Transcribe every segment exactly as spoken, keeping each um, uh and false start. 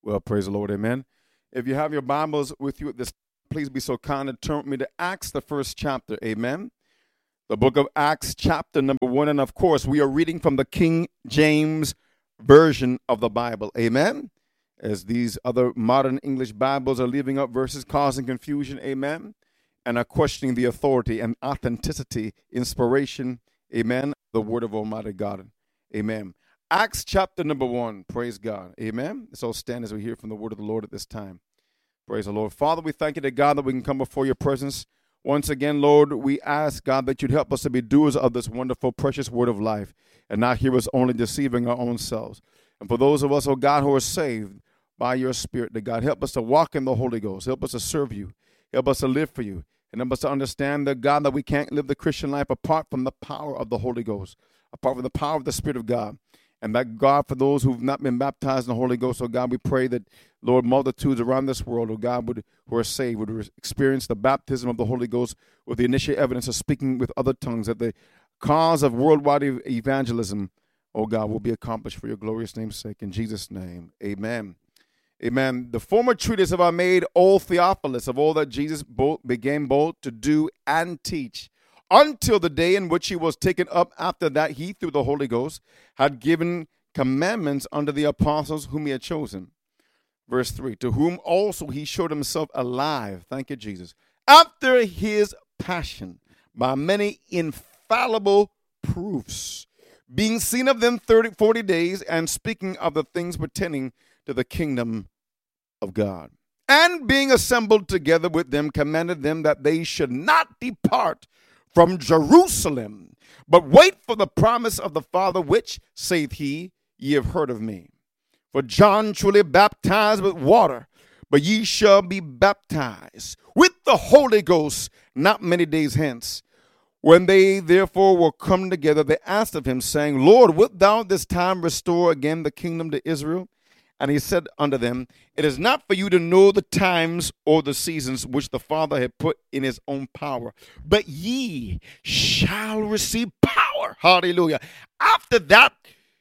Well, praise the Lord, amen. If you have your Bibles with you at this, please be so kind and turn with me to Acts, the first chapter, amen. The book of Acts, chapter number one, and of course, we are reading from the King James Version of the Bible, amen. As these other modern English Bibles are leaving up verses causing confusion, amen, and are questioning the authority and authenticity, inspiration, amen, the word of Almighty God, amen. Acts chapter number one, praise God, amen. So stand as we hear from the word of the Lord at this time. Praise the Lord. Father, we thank you to God that we can come before your presence. Once again, Lord, we ask, God, that you'd help us to be doers of this wonderful, precious word of life and not hearers only deceiving our own selves. And for those of us, oh God, who are saved by your Spirit, that God, help us to walk in the Holy Ghost. Help us to serve you. Help us to live for you. And help us to understand that, God, that we can't live the Christian life apart from the power of the Holy Ghost, apart from the power of the Spirit of God. And that, God, for those who've not been baptized in the Holy Ghost, oh God, we pray that, Lord, multitudes around this world, oh God, would, who are saved, would experience the baptism of the Holy Ghost with the initial evidence of speaking with other tongues, that the cause of worldwide evangelism, oh God, will be accomplished for your glorious name's sake. In Jesus' name, amen. Amen. The former treatise have I made, O Theophilus, of all that Jesus both began both to do and teach, until the day in which he was taken up. After that, he, through the Holy Ghost, had given commandments unto the apostles whom he had chosen. Verse three, to whom also he showed himself alive, thank you, Jesus, after his passion, by many infallible proofs, being seen of them thirty, forty days, and speaking of the things pertaining to the kingdom of God. And being assembled together with them, commanded them that they should not depart from Jerusalem, but wait for the promise of the Father, which, saith he, ye have heard of me. For John truly baptized with water, but ye shall be baptized with the Holy Ghost not many days hence. When they therefore were come together, they asked of him, saying, Lord, wilt thou this time restore again the kingdom to Israel? And he said unto them, it is not for you to know the times or the seasons which the Father had put in his own power, but ye shall receive power. Hallelujah. After that,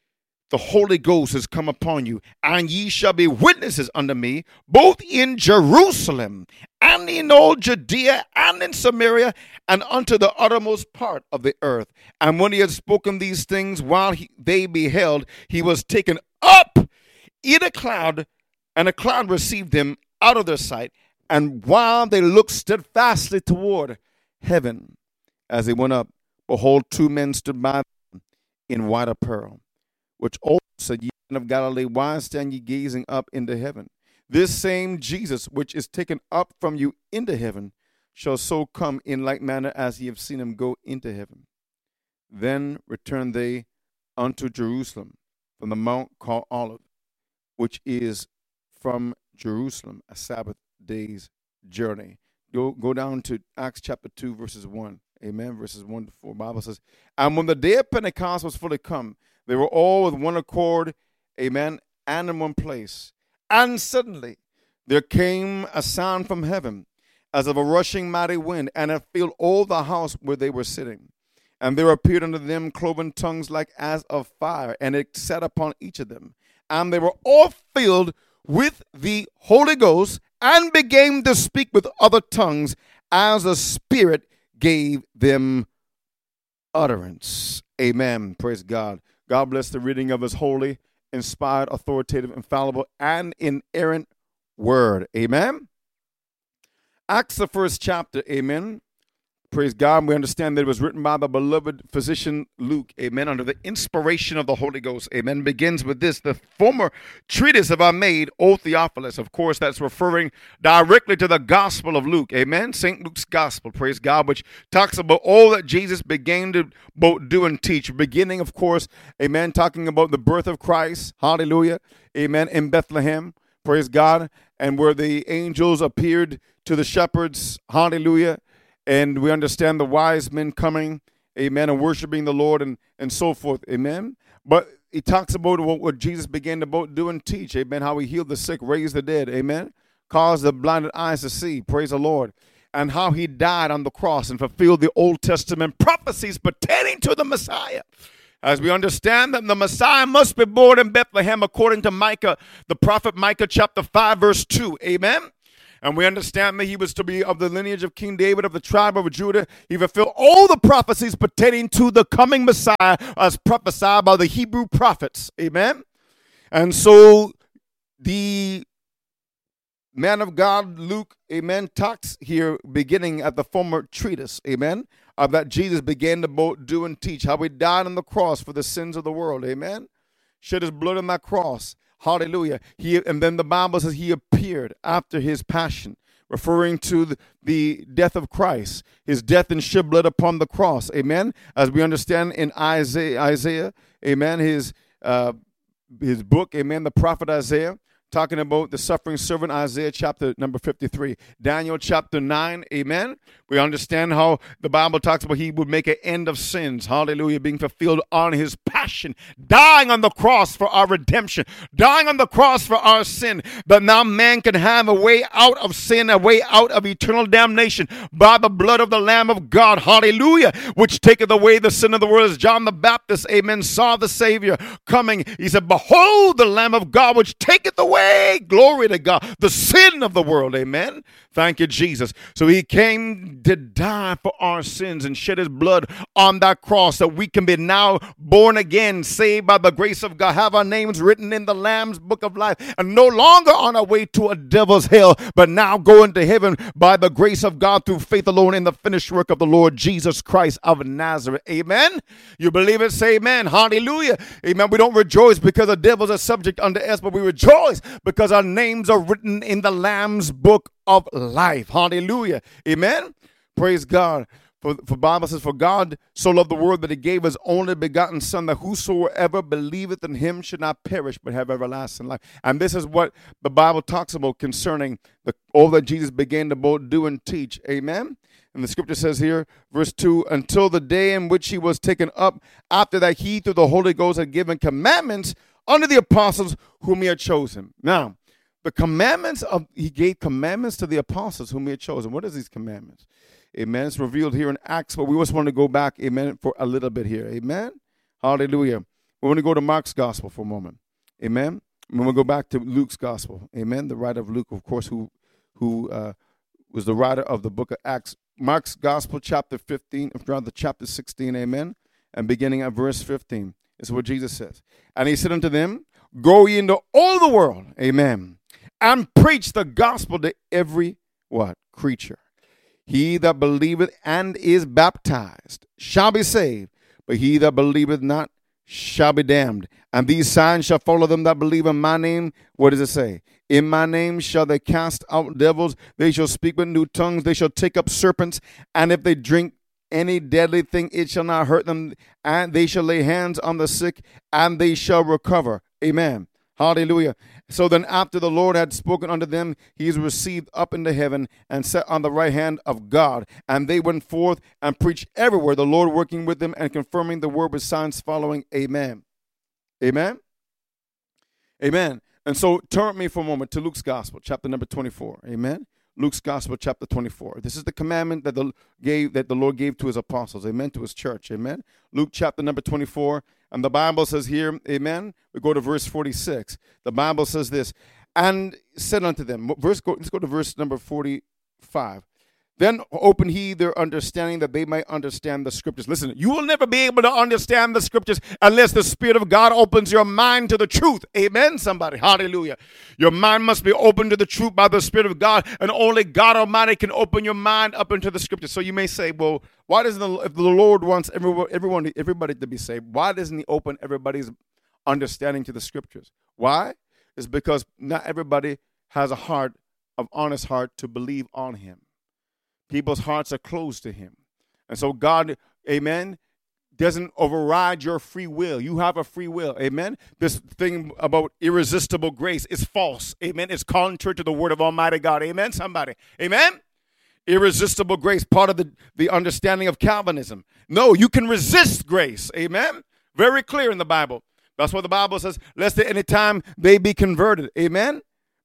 the Holy Ghost has come upon you, and ye shall be witnesses unto me, both in Jerusalem and in all Judea and in Samaria and unto the uttermost part of the earth. And when he had spoken these things, while he, they beheld, he was taken up in a cloud, and a cloud received him out of their sight. And while they looked steadfastly toward heaven, as they went up, behold, two men stood by them in white apparel, which also said, Ye men of Galilee, why stand ye gazing up into heaven? This same Jesus, which is taken up from you into heaven, shall so come in like manner as ye have seen him go into heaven. Then returned they unto Jerusalem from the mount called Olive, which is from Jerusalem a Sabbath day's journey. Go, go down to Acts chapter two, verses one. Amen. Verses one to four. Bible says, and when the day of Pentecost was fully come, they were all with one accord, amen, and in one place. And suddenly there came a sound from heaven, as of a rushing mighty wind, and it filled all the house where they were sitting. And there appeared unto them cloven tongues like as of fire, and it sat upon each of them. And they were all filled with the Holy Ghost, and began to speak with other tongues as the Spirit gave them utterance. Amen. Praise God. God bless the reading of his holy, inspired, authoritative, infallible, and inerrant word. Amen. Acts, the first chapter. Amen. Praise God. We understand that it was written by the beloved physician Luke, amen, under the inspiration of the Holy Ghost, amen. Begins with this, the former treatise have I made, O Theophilus. Of course, that's referring directly to the Gospel of Luke, amen, Saint Luke's Gospel, praise God, which talks about all that Jesus began to both do and teach, beginning, of course, amen, talking about the birth of Christ, hallelujah, amen, in Bethlehem, praise God, and where the angels appeared to the shepherds, hallelujah. And we understand the wise men coming, amen, and worshiping the Lord and, and so forth, amen. But he talks about what, what Jesus began to both do and teach, amen, how he healed the sick, raised the dead, amen, caused the blinded eyes to see, praise the Lord, and how he died on the cross and fulfilled the Old Testament prophecies pertaining to the Messiah. As we understand that the Messiah must be born in Bethlehem according to Micah, the prophet Micah chapter five, verse two. Amen. And we understand that he was to be of the lineage of King David, of the tribe of Judah. He fulfilled all the prophecies pertaining to the coming Messiah as prophesied by the Hebrew prophets. Amen. And so the man of God, Luke, amen, talks here beginning at the former treatise, amen, of that Jesus began to both do and teach, how he died on the cross for the sins of the world, amen, shed his blood on that cross, hallelujah. He, and then the Bible says he appeared after his passion, referring to the, the death of Christ, his death and shed blood upon the cross, amen, as we understand in Isaiah, Isaiah, amen, his, uh, his book, amen, the prophet Isaiah, talking about the suffering servant, Isaiah chapter number fifty-three. Daniel chapter nine, amen. We understand how the Bible talks about he would make an end of sins, hallelujah, being fulfilled on his passion, dying on the cross for our redemption, dying on the cross for our sin, but now man can have a way out of sin, a way out of eternal damnation by the blood of the Lamb of God, hallelujah, which taketh away the sin of the world. As John the Baptist, amen, saw the Savior coming, he said, behold the Lamb of God, which taketh away, glory to God, the sin of the world, amen. Thank you, Jesus. So he came to die for our sins and shed his blood on that cross that we can be now born again, saved by the grace of God, have our names written in the Lamb's book of life, and no longer on our way to a devil's hell, but now going to heaven by the grace of God through faith alone in the finished work of the Lord Jesus Christ of Nazareth. Amen. You believe it? Say amen. Hallelujah. Amen. We don't rejoice because the devils are subject unto us, but we rejoice because our names are written in the Lamb's book of life. Hallelujah. Amen. Praise God. For, for Bible says, for God so loved the world that he gave his only begotten son, that whosoever believeth in him should not perish but have everlasting life. And this is what the Bible talks about concerning the, all that Jesus began to both do and teach. Amen. And the scripture says here, verse two, until the day in which he was taken up, after that he through the Holy Ghost had given commandments unto the apostles whom he had chosen. Now, the commandments of, he gave commandments to the apostles whom he had chosen. What is these commandments? Amen. It's revealed here in Acts, but we just want to go back, amen, for a little bit here. Amen. Hallelujah. We want to go to Mark's gospel for a moment. Amen. And we'll go back to Luke's gospel. Amen. The writer of Luke, of course, who who uh, was the writer of the book of Acts. Mark's gospel, chapter fifteen, rather chapter sixteen, amen, and beginning at verse fifteen. This is what Jesus says. And he said unto them, go ye into all the world, amen, and preach the gospel to every, what, creature. He that believeth and is baptized shall be saved, but he that believeth not shall be damned. And these signs shall follow them that believe in my name. What does it say? In my name shall they cast out devils. They shall speak with new tongues. They shall take up serpents. And if they drink any deadly thing, it shall not hurt them. And they shall lay hands on the sick, and they shall recover. Amen. Hallelujah. So then after the Lord had spoken unto them, he is received up into heaven and set on the right hand of God. And they went forth and preached everywhere, the Lord working with them and confirming the word with signs following. Amen. Amen. Amen. And so turn with me for a moment to Luke's gospel, chapter number twenty-four. Amen. Luke's gospel, chapter twenty-four. This is the commandment that the gave that the Lord gave to his apostles. Amen. To his church. Amen. Luke chapter number twenty-four. And the Bible says here, amen. We go to verse forty-six. The Bible says this, and said unto them, verse, go, let's go to verse number forty-five. Then open he their understanding that they might understand the scriptures. Listen, you will never be able to understand the scriptures unless the Spirit of God opens your mind to the truth. Amen, somebody. Hallelujah. Your mind must be open to the truth by the Spirit of God, and only God Almighty can open your mind up into the scriptures. So you may say, well, why doesn't the, if the Lord wants everyone, everyone, everybody to be saved, why doesn't he open everybody's understanding to the scriptures? Why? It's because not everybody has a heart of honest heart to believe on him. People's hearts are closed to him. And so God, amen, doesn't override your free will. You have a free will, amen. This thing about irresistible grace is false, amen. It's contrary to the word of Almighty God, amen, somebody, amen. Irresistible grace, part of the, the understanding of Calvinism. No, you can resist grace, amen. Very clear in the Bible. That's what the Bible says, lest at any time they be converted, amen.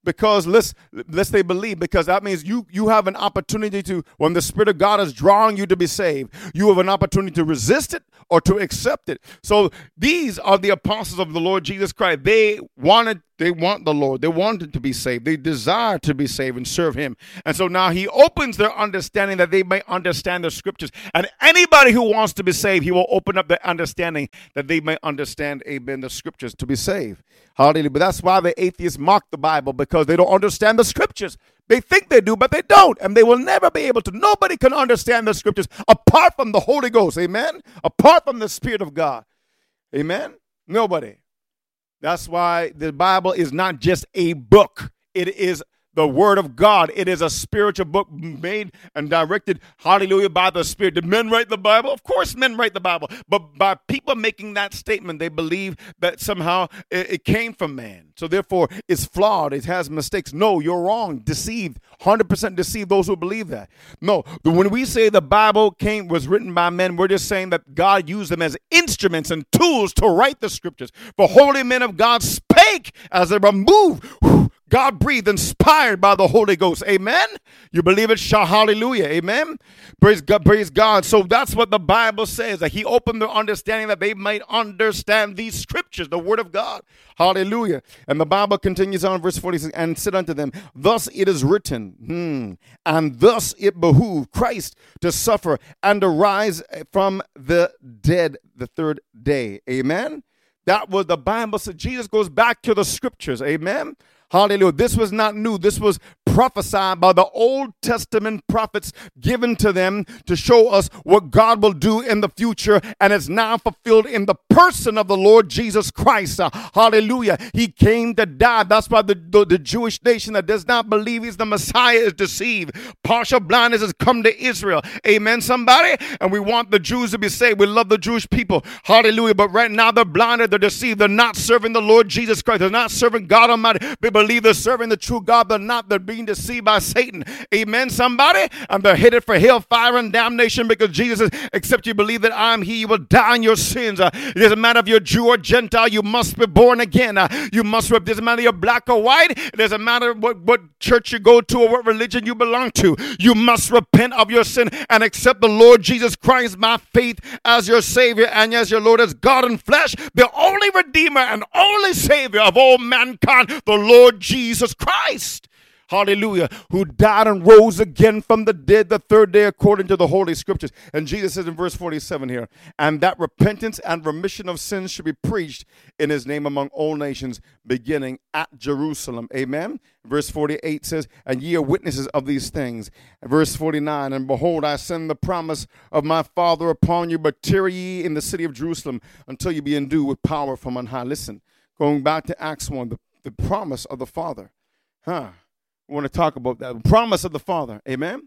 Because let's let's they believe, because that means you you have an opportunity to, when the Spirit of God is drawing you to be saved, you have an opportunity to resist it or to accept it. So these are the apostles of the Lord Jesus Christ. They wanted they want the Lord. They wanted to be saved. They desire to be saved and serve him. And so now he opens their understanding that they may understand the scriptures. And anybody who wants to be saved, he will open up their understanding that they may understand, amen, the scriptures to be saved. Hallelujah. But that's why the atheists mock the Bible, because they don't understand the scriptures. They think they do, but they don't. And they will never be able to. Nobody can understand the scriptures apart from the Holy Ghost. Amen. Apart from the Spirit of God. Amen. Nobody. That's why the Bible is not just a book. It is the Word of God. It is a spiritual book made and directed, hallelujah, by the Spirit. Did men write the Bible? Of course men write the Bible. But by people making that statement, they believe that somehow it, it came from man. So therefore, it's flawed. It has mistakes. No, you're wrong. Deceived. one hundred percent deceived those who believe that. No, when we say the Bible came was written by men, we're just saying that God used them as instruments and tools to write the scriptures. For holy men of God spake as they were moved. God breathed, inspired by the Holy Ghost. Amen. You believe it? Shout hallelujah. Amen. Praise God. Praise God. So that's what the Bible says, that he opened their understanding that they might understand these scriptures, the word of God. Hallelujah. And the Bible continues on, verse forty-six, and said unto them, thus it is written, hmm, and thus it behooved Christ to suffer and to rise from the dead the third day. Amen. That was the Bible. So Jesus goes back to the scriptures. Amen. Hallelujah. This was not new. This was prophesied by the Old Testament prophets given to them to show us what God will do in the future. And it's now fulfilled in the person of the Lord Jesus Christ. Uh, hallelujah. He came to die. That's why the, the, the Jewish nation that does not believe he's the Messiah is deceived. Partial blindness has come to Israel. Amen, somebody? And we want the Jews to be saved. We love the Jewish people. Hallelujah. But right now they're blinded. They're deceived. They're not serving the Lord Jesus Christ. They're not serving God Almighty. They believe they're serving the true God. They're not. They're being deceived by Satan. Amen, somebody? And they're headed for hellfire and damnation, because Jesus says, except you believe that I am he, you will die in your sins. Uh, it doesn't matter if you're Jew or Gentile. You must be born again. Uh, you must, it doesn't matter if you're black or white. It doesn't matter what, what church you go to or what religion you belong to. You must repent of your sin and accept the Lord Jesus Christ by faith as your Savior and as your Lord, as God in flesh, the only Redeemer and only Savior of all mankind, the Lord Jesus Christ. Hallelujah, who died and rose again from the dead the third day according to the Holy Scriptures. And Jesus says in verse forty-seven here, and that repentance and remission of sins should be preached in his name among all nations, beginning at Jerusalem. Amen. Verse forty-eight says, and ye are witnesses of these things. Verse forty-nine, and behold, I send the promise of my Father upon you, but tarry ye in the city of Jerusalem until you be endued with power from on high. Listen, going back to Acts one, the, the promise of the Father. Huh. I want to talk about that. The promise of the Father. Amen.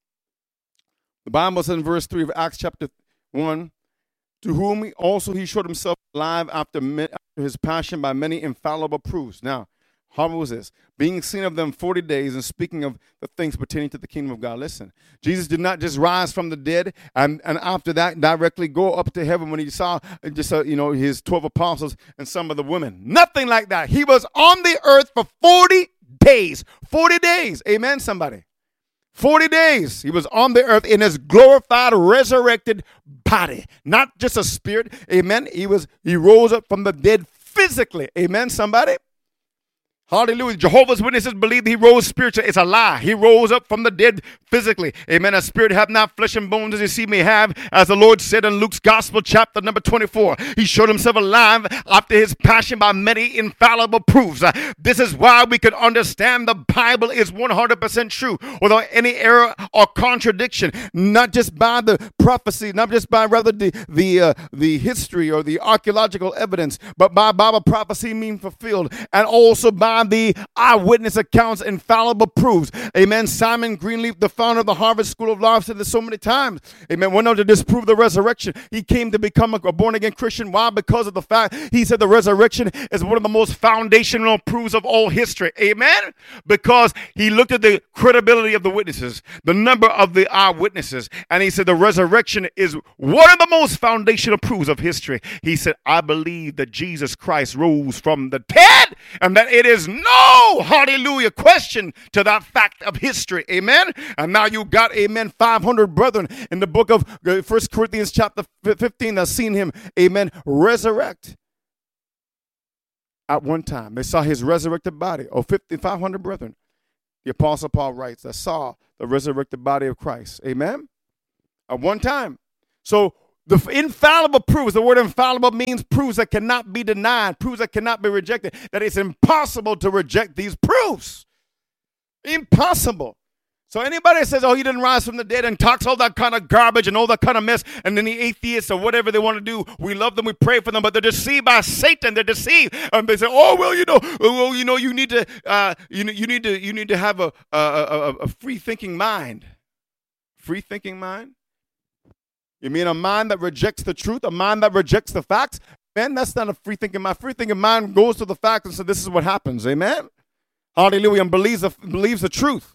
The Bible says in verse three of Acts chapter one, to whom he also he showed himself alive after, after his passion by many infallible proofs. Now, how was this? Being seen of them forty days and speaking of the things pertaining to the kingdom of God. Listen, Jesus did not just rise from the dead and, and after that directly go up to heaven when he saw just, uh, you know, his twelve apostles and some of the women. Nothing like that. He was on the earth for forty days. forty days. Amen, somebody. forty days. He was on the earth in his glorified, resurrected body. Not just a spirit. Amen. He was, he rose up from the dead physically. Amen, somebody. Hallelujah. Jehovah's Witnesses believe he rose spiritually. It's a lie. He rose up from the dead physically. Amen. A spirit have not flesh and bones as you see me have, as the Lord said in Luke's Gospel, chapter number twenty-four. He showed himself alive after his passion by many infallible proofs. Uh, this is why we can understand the Bible is one hundred percent true without any error or contradiction. Not just by the prophecy, not just by rather the the uh, the history or the archaeological evidence, but by Bible prophecy being fulfilled, and also by the eyewitness accounts, infallible proofs. Amen. Simon Greenleaf, the founder of the Harvard School of Law, said this so many times. Amen. Went on to disprove the resurrection. He came to become a born-again Christian. Why? Because of the fact he said the resurrection is one of the most foundational proofs of all history. Amen. Because he looked at the credibility of the witnesses, the number of the eyewitnesses, and he said the resurrection is one of the most foundational proofs of history. He said, I believe that Jesus Christ rose from the dead and that it is is no, hallelujah, question to that fact of history. Amen. And now you got, amen, five hundred brethren in the book of First Corinthians chapter fifteen that seen him, amen, resurrect. At one time, they saw his resurrected body. Oh, five hundred brethren. The Apostle Paul writes that saw the resurrected body of Christ. Amen. At one time. So the infallible proofs, the word infallible means proofs that cannot be denied, proofs that cannot be rejected, that it's impossible to reject these proofs. Impossible. So anybody that says, oh, he didn't rise from the dead and talks all that kind of garbage and all that kind of mess, and then the atheists or whatever they want to do, we love them, we pray for them, but they're deceived by Satan. They're deceived. And they say, oh, well, you know, well, you know, you need to, uh, you know, you need to, you need to have a, a, a, a free thinking mind. Free thinking mind? You mean a mind that rejects the truth, a mind that rejects the facts? Man, that's not a free thinking mind. Free thinking mind goes to the facts and says, this is what happens. Amen. Hallelujah. And believes the, believes the truth.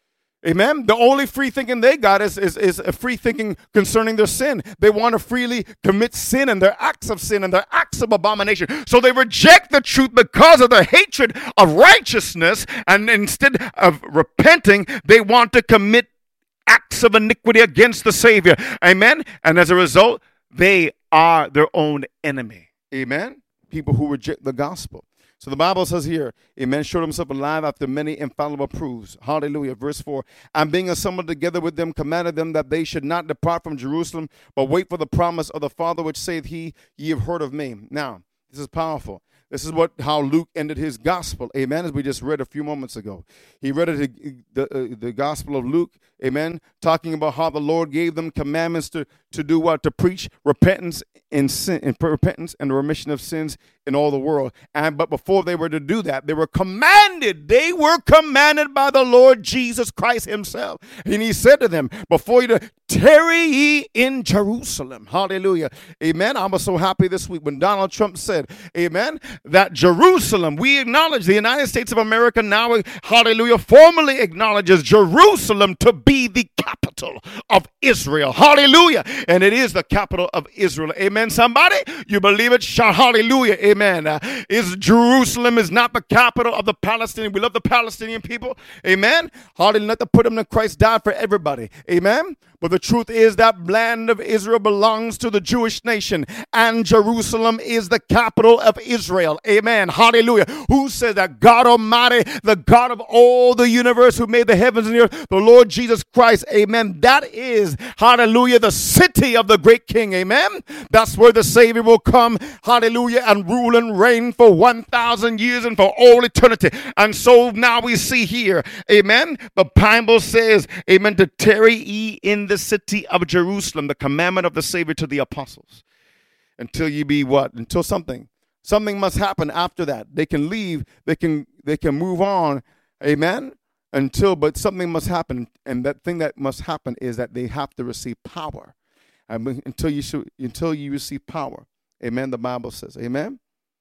Amen. The only free thinking they got is, is, is a free thinking concerning their sin. They want to freely commit sin and their acts of sin and their acts of abomination. So they reject the truth because of their hatred of righteousness. And instead of repenting, they want to commit acts of iniquity against the Savior. Amen. And as a result, they are their own enemy. Amen. People who reject the gospel. So the Bible says here, amen, showed himself alive after many infallible proofs. Hallelujah. Verse four, and being assembled together with them, commanded them that they should not depart from Jerusalem, but wait for the promise of the Father, which saith he, ye have heard of me. Now, this is powerful. This is what how Luke ended his gospel, amen, as we just read a few moments ago. He read it, the, uh, the gospel of Luke, amen, talking about how the Lord gave them commandments to, to do what? To preach repentance and sin, and repentance and the remission of sins in all the world. And but before they were to do that, they were commanded. They were commanded by the Lord Jesus Christ himself. And he said to them, before you to tarry ye in Jerusalem. Hallelujah. Amen. I was so happy this week when Donald Trump said, amen, that Jerusalem, we acknowledge the United States of America now, hallelujah, formally acknowledges Jerusalem to be the capital of Israel. Hallelujah. And it is the capital of Israel. Amen. Somebody, you believe it? Shout hallelujah. Amen. Uh, is Jerusalem is not the capital of the Palestinian. We love the Palestinian people. Amen. Hallelujah. Not to put them in Christ died for everybody. Amen. But the truth is that land of Israel belongs to the Jewish nation, and Jerusalem is the capital of Israel. Amen. Hallelujah. Who said that? God Almighty, the God of all the universe, who made the heavens and the earth, the Lord Jesus Christ. Amen. That is, hallelujah, the city of the great King. Amen. That's where the Savior will come. Hallelujah. And rule and reign for one thousand years and for all eternity. And so now we see here, amen, the Bible says, amen, to tarry ye in the city of Jerusalem, the commandment of the Savior to the apostles, until you be what? Until something. Something must happen after that. They can leave, they can they can move on, amen, until, but something must happen. And that thing that must happen is that they have to receive power. And until you should, until you receive power. Amen, the Bible says, amen.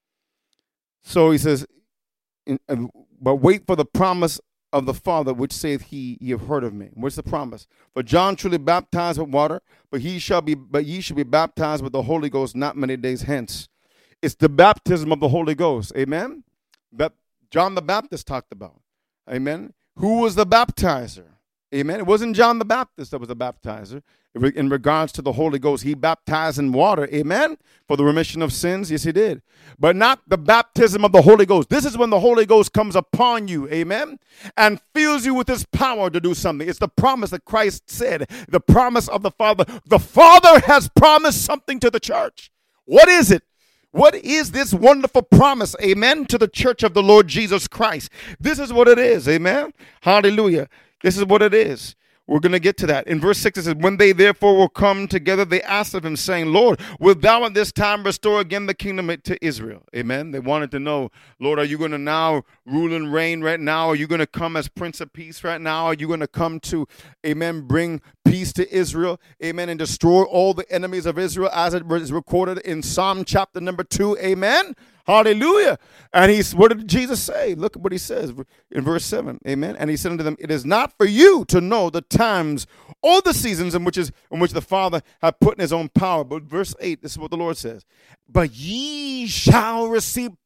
So he says, in, uh, but wait for the promise of the Father, which saith he, ye have heard of me. What's the promise? For John truly baptized with water, but he shall be, but ye shall be baptized with the Holy Ghost not many days hence. It's the baptism of the Holy Ghost. Amen. That John the Baptist talked about. Amen. Who was the baptizer? Amen. It wasn't John the Baptist that was the baptizer. In regards to the Holy Ghost, he baptized in water, amen, for the remission of sins. Yes, he did. But not the baptism of the Holy Ghost. This is when the Holy Ghost comes upon you, amen, and fills you with his power to do something. It's the promise that Christ said, the promise of the Father. The Father has promised something to the church. What is it? What is this wonderful promise, amen, to the church of the Lord Jesus Christ? This is what it is, amen. Hallelujah. This is what it is. We're going to get to that. In verse six, it says, when they therefore will come together, they asked of him, saying, Lord, wilt thou at this time restore again the kingdom to Israel? Amen. They wanted to know, Lord, are you going to now rule and reign right now? Are you going to come as Prince of Peace right now? Are you going to come to, amen, bring peace to Israel, amen, and destroy all the enemies of Israel as it is recorded in Psalm chapter number two, amen? Hallelujah. And he's, what did Jesus say? Look at what he says in verse seven. Amen. And he said unto them, it is not for you to know the times or the seasons in which is in which the Father hath put in his own power. But verse eight, this is what the Lord says. But ye shall receive power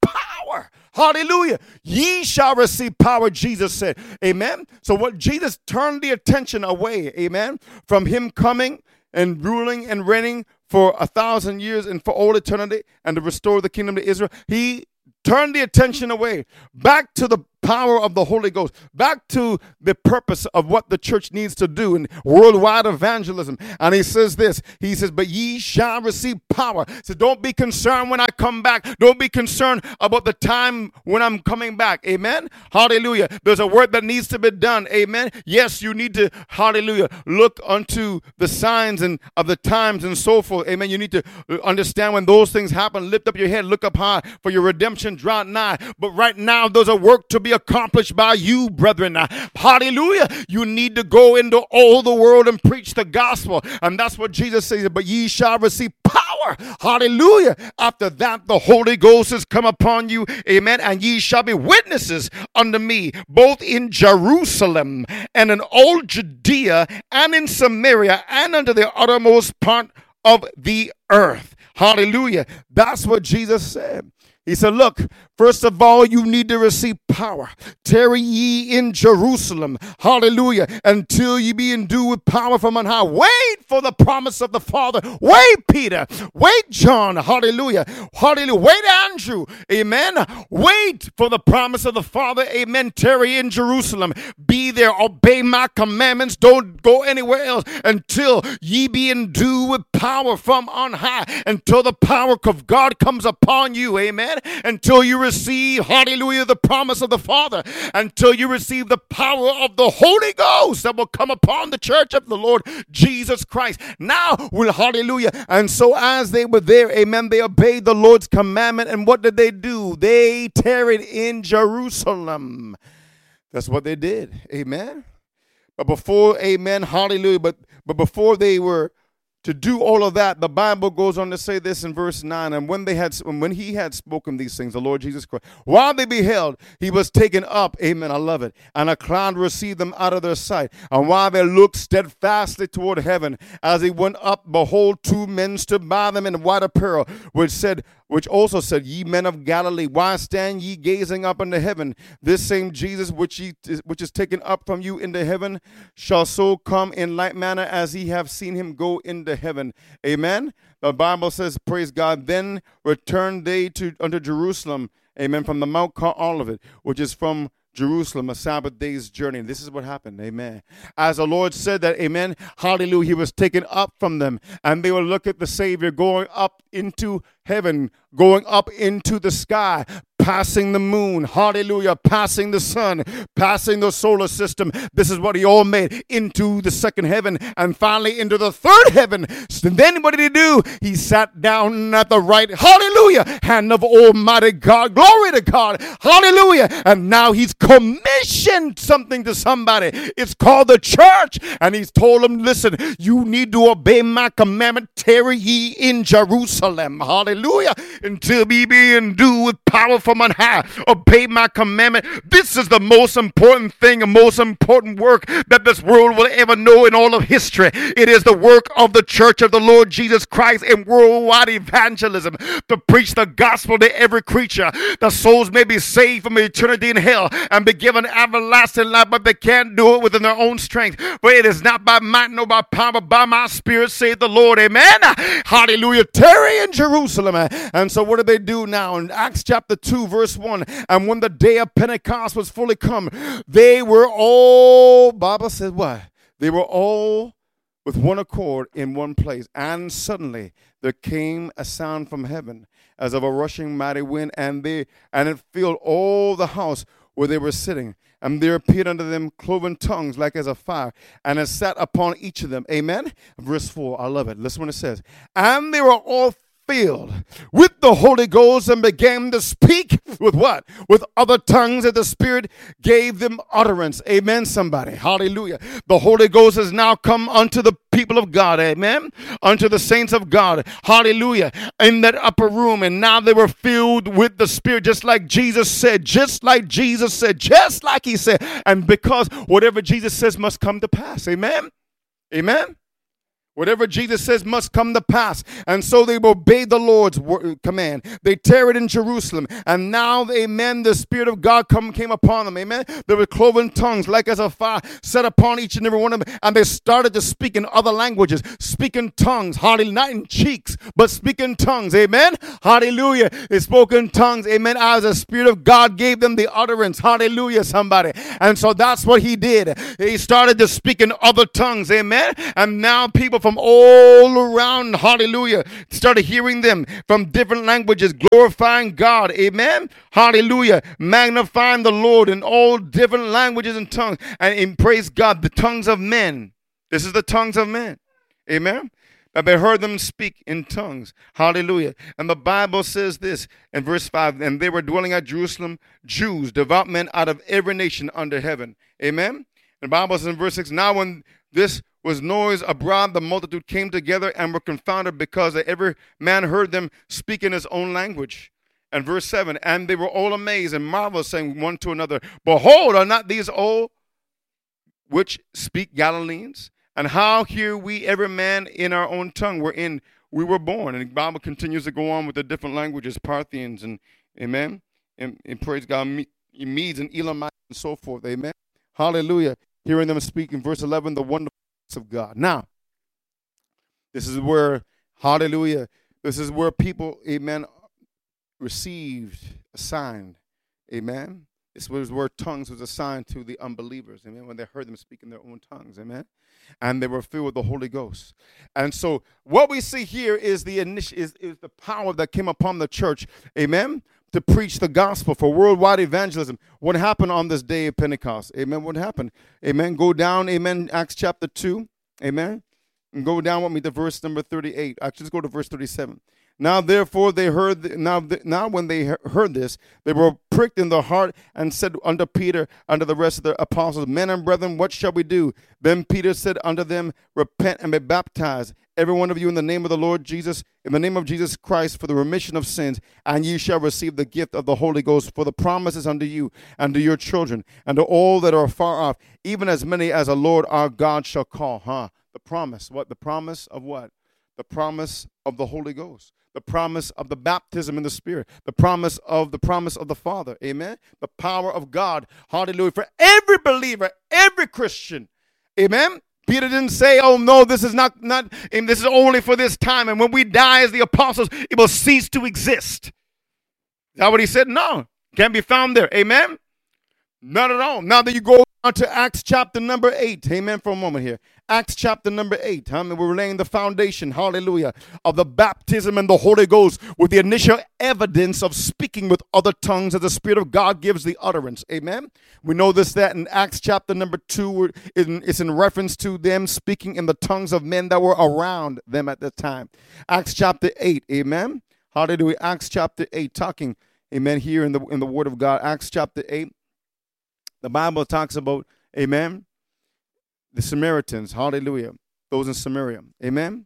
power. Hallelujah. Ye shall receive power, Jesus said. Amen. So what Jesus turned the attention away, amen, from him coming and ruling and reigning for a thousand years and for all eternity and to restore the kingdom to Israel. He turned the attention away back to the power of the Holy Ghost, back to the purpose of what the church needs to do in worldwide evangelism. And he says this, he says, but ye shall receive power. So don't be concerned when I come back. Don't be concerned about the time when I'm coming back. Amen. Hallelujah. There's a work that needs to be done. Amen. Yes, you need to, hallelujah, look unto the signs and of the times and so forth. Amen. You need to understand when those things happen, lift up your head, look up high, for your redemption draw nigh. But right now, there's a work to be accomplished by you, brethren. Hallelujah. You need to go into all the world and preach the gospel. And that's what Jesus says, but ye shall receive power. Hallelujah. After that, the Holy Ghost has come upon you. Amen. And ye shall be witnesses unto me, both in Jerusalem and in all Judea and in Samaria and unto the uttermost part of the earth. Hallelujah. That's what Jesus said. He said, look, first of all, you need to receive power. Tarry ye in Jerusalem, hallelujah, until ye be endued with power from on high. Wait for the promise of the Father. Wait, Peter. Wait, John, hallelujah. Hallelujah. Wait, Andrew, amen. Wait for the promise of the Father, amen. Tarry in Jerusalem. Be there. Obey my commandments. Don't go anywhere else until ye be endued with power from on high, until the power of God comes upon you, amen. Until you receive, hallelujah, the promise of the Father, until you receive the power of the Holy Ghost that will come upon the church of the Lord Jesus Christ. Now, will hallelujah. And so as they were there, amen, they obeyed the Lord's commandment. And what did they do? They tarried in Jerusalem. That's what they did. Amen. But before, amen, hallelujah, but, but before they were to do all of that, the Bible goes on to say this in verse nine. And when they had, when he had spoken these things, the Lord Jesus Christ, while they beheld, he was taken up. Amen. I love it. And a cloud received them out of their sight. And while they looked steadfastly toward heaven, as he went up, behold, two men stood by them in white apparel, which said, which also said, ye men of Galilee, why stand ye gazing up into heaven? This same Jesus which ye which is taken up from you into heaven shall so come in like manner as ye have seen him go into heaven. Amen. The Bible says, praise God, then returned they to unto Jerusalem, amen, from the Mount called Olivet, which is from Jerusalem, a Sabbath day's journey. This is what happened. Amen. As the Lord said that, amen, hallelujah, he was taken up from them, and they will look at the Savior going up into heaven, going up into the sky, passing the moon, hallelujah, passing the sun, passing the solar system. This is what he all made, into the second heaven, and finally into the third heaven. So then what did he do? He sat down at the right, hallelujah, hand of Almighty God. Glory to God. Hallelujah. And now he's commissioned something to somebody. It's called the church. And he's told them, listen, you need to obey my commandment. Tarry ye in Jerusalem. Hallelujah. Until we be endued with power from on high. Obey my commandment. This is the most important thing, the most important work that this world will ever know in all of history. It is the work of the church of the Lord Jesus Christ in worldwide evangelism, to preach the gospel to every creature. The souls may be saved from eternity in hell and be given everlasting life, but they can't do it within their own strength. For it is not by might nor by power, but by my spirit, saith the Lord. Amen. Hallelujah. Tarry in Jerusalem. And so what did they do now? In Acts chapter two, verse one, and when the day of Pentecost was fully come, they were all, Bible says what? They were all with one accord in one place. And suddenly there came a sound from heaven as of a rushing mighty wind, and they and it filled all the house where they were sitting. And there appeared unto them cloven tongues like as a fire, and it sat upon each of them. Amen. Verse four, I love it. Listen what it says. And they were all filled with the Holy Ghost and began to speak with what? With other tongues that the Spirit gave them utterance. Amen, somebody. Hallelujah. The Holy Ghost has now come unto the people of God. Amen. Unto the saints of God. Hallelujah. In that upper room. And now they were filled with the Spirit, just like Jesus said, just like Jesus said, just like he said. And because whatever Jesus says must come to pass. Amen. Amen. Whatever Jesus says must come to pass. And so they obeyed the Lord's command. They tarried in Jerusalem. And now, amen, the Spirit of God come, came upon them. Amen. There were cloven tongues like as a fire set upon each and every one of them. And they started to speak in other languages. Speak in tongues. Hallelujah. Not in cheeks, but speak in tongues. Amen. Hallelujah. They spoke in tongues. Amen. As the Spirit of God gave them the utterance. Hallelujah, somebody. And so that's what he did. He started to speak in other tongues. Amen. And now people from From all around, hallelujah, started hearing them from different languages, glorifying God, amen, hallelujah, magnifying the Lord in all different languages and tongues, and in, praise God, the tongues of men. This is the tongues of men, amen. And they heard them speak in tongues, hallelujah. And the Bible says this in verse five, and they were dwelling at Jerusalem, Jews, devout men out of every nation under heaven, amen. And the Bible says in verse six, now when this was noise abroad, the multitude came together and were confounded, because every man heard them speak in his own language. And verse seven, and they were all amazed and marveled, saying one to another, behold, are not these all which speak Galileans? And how hear we every man in our own tongue wherein we were born? And the Bible continues to go on with the different languages, Parthians and, amen, and, and praise God, Medes and Elamites and so forth, amen. Hallelujah. Hearing them speak in verse eleven, the wonderful of God. Now, this is where, hallelujah, this is where people, amen, received, assigned, amen. This was where tongues was assigned to the unbelievers, amen, when they heard them speak in their own tongues, amen. And they were filled with the Holy Ghost. And so what we see here is the initi- is, is the power that came upon the church, amen, to preach the gospel for worldwide evangelism. What happened on this day of Pentecost? Amen. What happened? Amen. Go down, amen, Acts chapter two. Amen. And go down with me to verse number thirty-eight. Actually, let's go to verse thirty-seven. Now, therefore, they heard, th- now, th- now when they he- heard this, they were pricked in the heart and said unto Peter, unto the rest of the apostles, men and brethren, what shall we do? Then Peter said unto them, repent and be baptized, every one of you, in the name of the Lord Jesus, in the name of Jesus Christ, for the remission of sins, and ye shall receive the gift of the Holy Ghost, for the promises unto you and to your children and to all that are far off, even as many as the Lord our God shall call. Huh? The promise. What? The promise of what? The promise of the Holy Ghost. The promise of the baptism in the Spirit. The promise of the promise of the Father. Amen. The power of God. Hallelujah. For every believer, every Christian. Amen. Peter didn't say, oh, no, this is not, not, and this is only for this time. And when we die as the apostles, it will cease to exist. Is that what he said? No. Can't be found there. Amen. Not at all. Now that you go on to Acts chapter number eight. Amen. For a moment here. Acts chapter number eight. I mean, we're laying the foundation, hallelujah, of the baptism and the Holy Ghost with the initial evidence of speaking with other tongues as the Spirit of God gives the utterance. Amen. We know this, that in Acts chapter number two, it's in reference to them speaking in the tongues of men that were around them at the time. Acts chapter eight. Amen. Hallelujah. Acts chapter eight, talking, amen, here in the, in the Word of God. Acts chapter eight. The Bible talks about, amen, the Samaritans, hallelujah, those in Samaria, amen,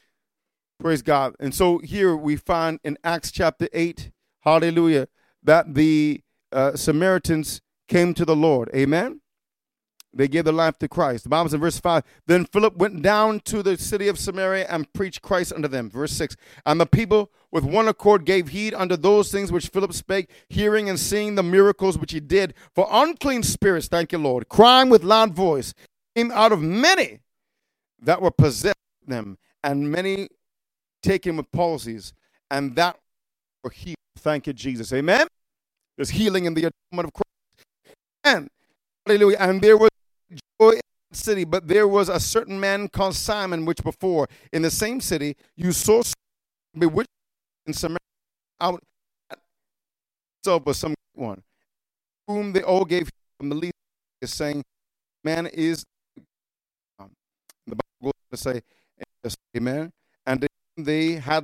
praise God. And so here we find in Acts chapter eight, hallelujah, that the uh, Samaritans came to the Lord, amen. They gave their life to Christ. The Bible says in verse five, then Philip went down to the city of Samaria and preached Christ unto them. Verse six, and the people with one accord gave heed unto those things which Philip spake, hearing and seeing the miracles which he did. For unclean spirits, thank you, Lord, crying with loud voice, came out of many that were possessed with them, and many taken with palsies, and that were healed. Thank you, Jesus. Amen. There's healing in the atonement of Christ. And hallelujah. And there was joy in the city, but there was a certain man called Simon, which before in the same city you saw bewitched in Samaria out so was some one, whom they all gave from the least, is saying, man is um, the Bible goes to say, amen. And they had